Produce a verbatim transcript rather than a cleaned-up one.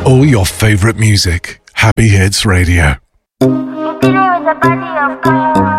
All your favorite music. Happy Hits Radio. With the body of God.